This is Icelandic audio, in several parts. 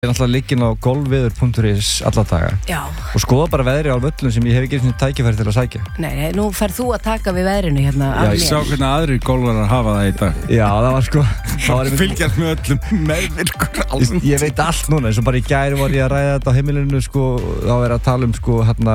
náttúrulega ligginn á golfveður.is alla daga. Já. Og skoða bara veðri á völlum sem ég hef ekki einu tækifæri til að sækja. Nei, nú ferð þú að taka við veðrinu hérna af mér. Ég sá hvernig aðrir golfarar hafa það í dag. Já, það var sko... Fylgjast með öllum meðvirkur alveg. Ég veit allt núna, eins og bara í gær var ég að ræða þetta á heimilinu sko, þá að tala sko hérna,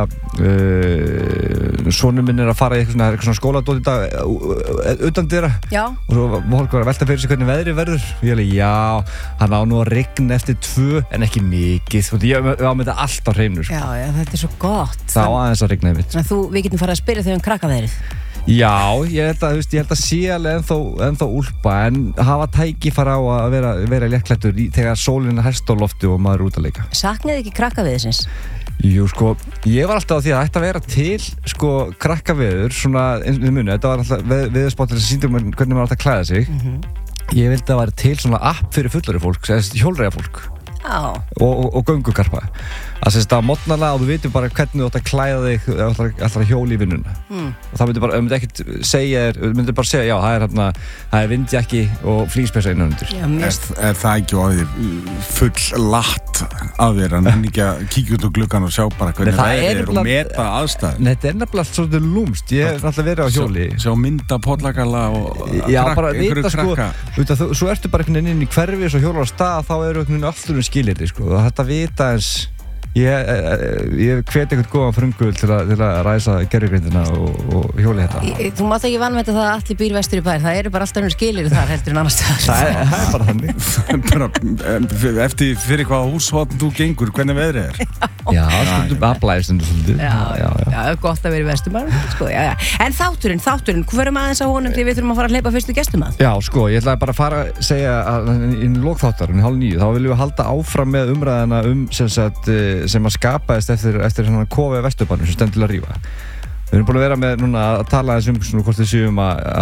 sonur minn að fara í eitthvað svona skóladót í dag utan dyra. Já. Og svo var að velta fyrir sig hvernig veðri verður. Og ég alveg, já, hann á nú að rigna eftir 2 en ekki mikið. Ég á með þetta allt á hreinu sko. Já, þetta svo gott. Það á aðeins að rigna einmitt. Þannig að við getum farið að spyrja þau krakkaveðrið. Já, ég held að sé alveg ennþá úlpa en hafa tækifæri á að vera léttklæddur þegar sólin er hæst á lofti og maður er út að leika. Saknaði ekki krakkaveðisins? Jú, sko, ég var alltaf á því að það ætti að vera til, sko, krakkaveður, svona, eins og þið muni, þetta var alltaf veðurspottir sem sýndur hvernig maður átti að klæða sig. Ég vildi að það væri til svona app fyrir fullari fólk, hjólreiða fólk. Og göngukarpa að sérst að mótnarlega og þú veitir bara hvernig þú átt að klæða þig alltaf hjóli í vinnuna og það myndi ekkert segja já, það er vindjakki og flýspeysa innan undir. Er það ekki orðið full latt að vera en ekki að kíkja út á gluggan og sjá bara hvernig það er og meta aðstæður? Nei, þetta er nefnilega svolítið lúmst. Ég hef alltaf verið á hjóli. Sjá mynda pollagalla og einhverju krakka. Svo ertu bara einhvern veginn inn í hverfi og hjólar á stað, þá eru einhvern veginn allur skilirði, sko. Þetta vita eins ég hvet eitthvað góðan frumkvöld til að ræsa gervigreindina og hjóli þetta. Þú mátt ekki vanmeta það að allir býr vestur í bær. Það eru bara alltaf önnur skilir þar heldur en annars staðar. Það er bara þannig. Eftir fyrir hvaða húshotn þú gengur, hvernig veðrið er? Já, stundum afblæðir stundum svolítið. Já, gott að vera í vesturbær, sko, já. En þátturinn, hverjum aðeins á honum því við þurfum að fara að hleypa fyrstu gestum að? Já, sko, ég ætlaði bara að fara að segja að í lokþáttarinn 8:30 þá viljum við halda áfram með umræðina sem að skapaðist eftir svona kofi Vesturbænum sem stendur til að rífa. Við erum búin að vera með núna að tala aðeins hvort við séum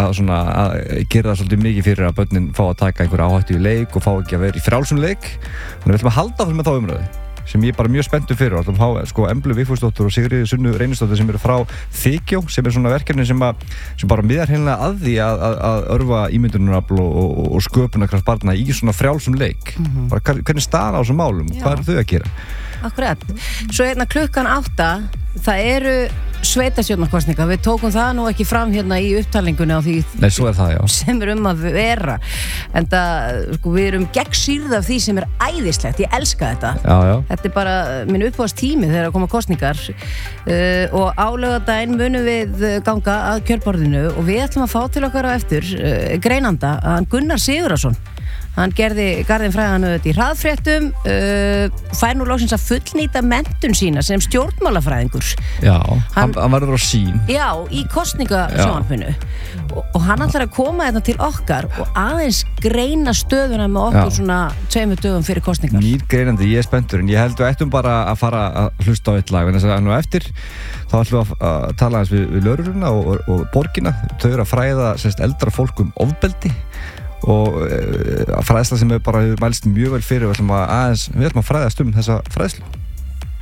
að gera það svolítið mikið fyrir að börnin fá að taka einhver áhættu í leik og fá ekki að vera í frjálsum leik. Þannig við ætlum að halda áfram með þá umræðu sem ég er bara mjög spenntur fyrir og ætlum að fá sko Emblu Vigfúsdóttur og Sigríði Sunnu Reynisdóttur sem eru frá Þykjó sem er svona verkefni sem bara miðar hreinlega að því að örva ímyndunarafl og sköpunarkraft barna í svona frjálsum leik. Bara hvernig staðan á þessum málum, hvað eru þau að gera? Akkurat. Svo hérna klukkan 8, það eru sveitarstjórnarkosningar. Við tókum það nú ekki fram hérna í upptalningunni á því Nei, svo er það, já. Sem er að vera. En sko, við erum gegnsýrð af því sem er æðislegt. Ég elska þetta. Já. Þetta er bara minn uppáhaldstími þegar að koma kosningar. Og á laugardaginn munum við ganga að kjörborðinu og við ætlum að fá til okkar á eftir greinanda, Gunnar Sigurðarson. Hann gerði garðinn frægan í hraðfréttum, fær nú loksins að fullnýta menntun sína sem stjórnmálafræðingur. Já, hann verður á sín. Já, í kosningasjónvarpinu. Og hann ætlar að koma þetta til okkar og aðeins greina stöðuna með okkur svona 2 dögum fyrir kosningar. Nýr greinandi, ég er spenntur, en ég held við ættum bara að fara að hlusta á eitt lag. En þess að nú eftir, þá ætlum við að tala aðeins við lögregluna og borgina. Þau eru að fræða eldra fólk ofbeldi. Og fræðsla sem bara hefur mælst mjög vel fyrir við ætlum að fræðast þessa fræðslu.